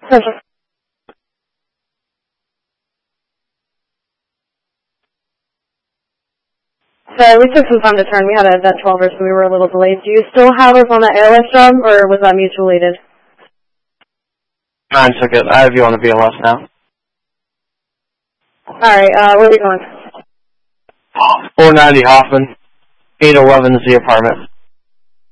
So we took some time to turn. We had an event 12er, so we were a little delayed. Do you still have us on that airlift job, or was that mutual aided? 9 took it. I have you on the BLS now. Alright, where are we going? 490 Hoffman, 811 Z apartment.